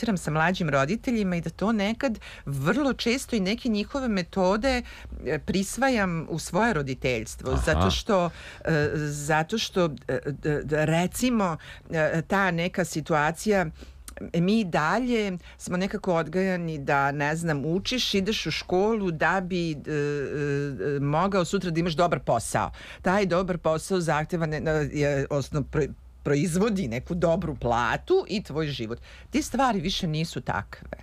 komuniciram sa mlađim roditeljima i da to nekad vrlo često i neke njihove metode prisvajam u svoje roditeljstvo. Zato što recimo ta neka situacija, mi dalje smo nekako odgajani da, ne znam, učiš, ideš u školu da bi mogao sutra da imaš dobar posao. Taj dobar posao zahteva proizvodi neku dobru platu i tvoj život. Te stvari više nisu takve.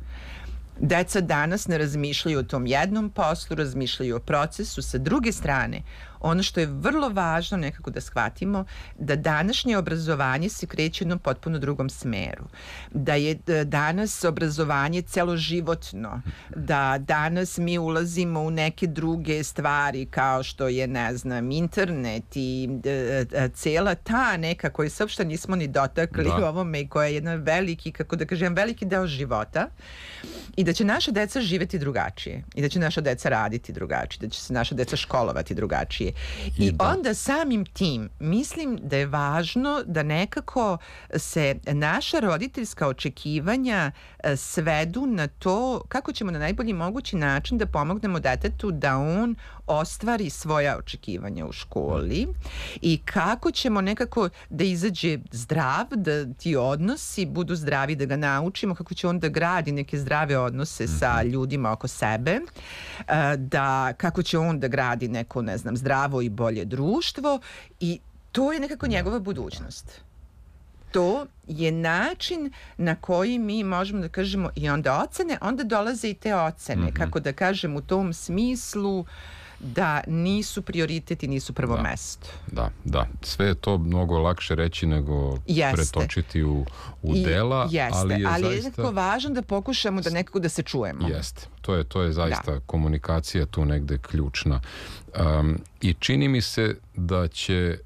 Deca danas ne razmišljaju o tom jednom poslu, razmišljaju o procesu. Sa druge strane, ono što je vrlo važno nekako da shvatimo, da današnje obrazovanje se kreće u jednom potpuno drugom smeru. Da je danas obrazovanje celoživotno, da danas mi ulazimo u neke druge stvari kao što je, ne znam, internet i cela ta neka koju se uopšte nismo ni dotakli u ovome i koja je jedan veliki, kako da kažem, veliki deo života, i da će naša deca živeti drugačije i da će naša deca raditi drugačije, da će se naša deca školovati drugačije. I onda samim tim mislim da je važno da nekako se naša roditeljska očekivanja svedu na to kako ćemo na najbolji mogući način da pomognemo detetu da on ostvari svoja očekivanja u školi i kako ćemo nekako da izađe zdrav, da ti odnosi budu zdravi, da ga naučimo kako će on da gradi neke zdrave odnose sa ljudima oko sebe, da kako će on da gradi neko, ne znam, zdravo i bolje društvo, i to je nekako njegova budućnost. To je način na koji mi možemo da kažemo i onda ocene, onda dolaze i te ocene, kako da kažem, u tom smislu da nisu prioritet i nisu prvo mesto. Da. Sve je to mnogo lakše reći nego pretočiti u dela, ali je nekako važno da pokušamo da nekako da se čujemo. Jeste. To je zaista komunikacija tu negde ključna. I čini mi se da će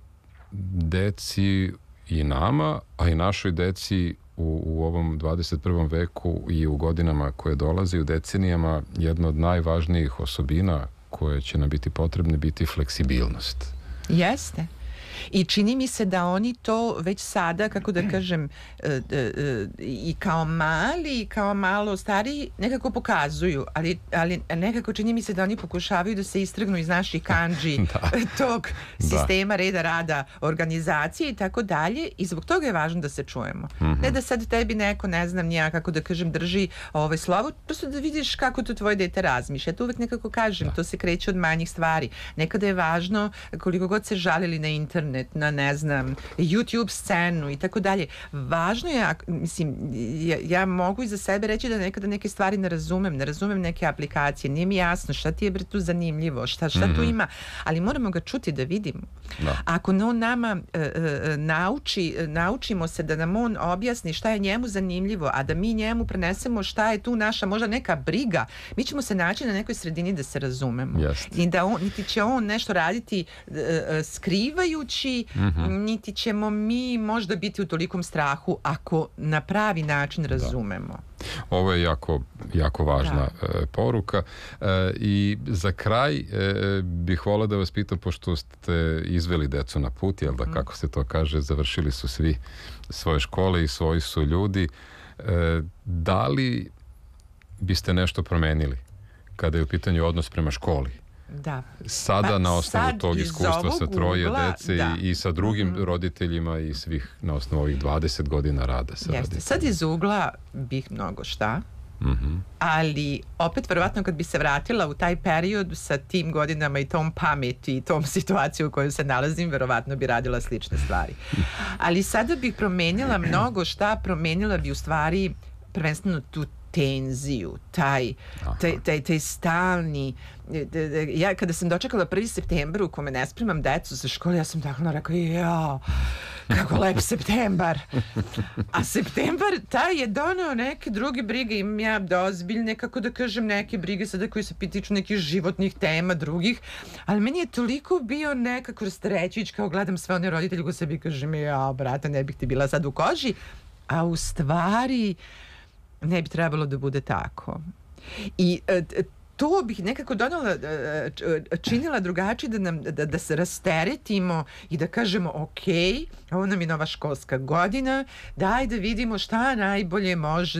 deci i nama, a i našoj deci u ovom 21. veku i u godinama koje dolaze, u decenijama, jedna od najvažnijih osobina koje će nam biti potrebne biti fleksibilnost. Jeste. I čini mi se da oni to već sada, kako da kažem, i kao mali i kao malo stariji nekako pokazuju, ali nekako čini mi se da oni pokušavaju da se istrgnu iz naših kandži tog sistema reda, rada, organizacije i tako dalje, i zbog toga je važno da se čujemo. Ne da sad tebi neko, ne znam ni ja, kako da kažem, drži slovo, prosto da vidiš kako to tvoje dete razmišlja. To uvek nekako kažem, to se kreće od manjih stvari. Nekada je važno, koliko god se žalili na internet, na, ne znam, YouTube scenu i tako dalje. Važno je, mislim, ja mogu i za sebe reći da nekada neke stvari ne razumem neke aplikacije, nije mi jasno šta ti je tu zanimljivo, šta tu ima, ali moramo ga čuti da vidimo. Ako on nama naučimo se da nam on objasni šta je njemu zanimljivo, a da mi njemu prenesemo šta je tu naša možda neka briga, mi ćemo se naći na nekoj sredini da se razumemo. I da niti će on nešto raditi skrivajući, niti ćemo mi možda biti u tolikom strahu ako na pravi način razumemo. Ovo je jako važna poruka. I za kraj bih voleo da vas pitam, pošto ste izveli decu na put, jel da, kako se to kaže, završili su svi svoje škole i svoji su ljudi, da li biste nešto promenili kada je u pitanju odnos prema školi? Sada na osnovu tog iskustva sa troje dece i sa drugim roditeljima i svih na osnovu ovih 20 godina rada sa roditeljima. Sad iz ugla bih mnogo šta, ali opet verovatno kad bi se vratila u taj period sa tim godinama i tom pameti i tom situaciju u kojoj se nalazim, verovatno bi radila slične stvari. Ali sada bih promenila mnogo šta, promenila bi u stvari prvenstveno tu tenziju, taj stalni, ja kada sam dočekala 1. septembar u kome ne spremam decu za školu, ja sam tako rekao, kako lep septembar. A septembar, taj je doneo neke druge brige, imam ja ozbiljne, kako da kažem, neke brige sada koji se tiču nekih životnih tema drugih, ali meni je toliko bio nekako rasterećujući, kao gledam sve one roditelje koji sebi kažem, brata, ne bih ti bila sad u koži, a u stvari ne bi trebalo da bude tako. I to bih nekako činila drugačije, da se rasteretimo i da kažemo ok, ovo nam je nova školska godina, daj da vidimo šta najbolje može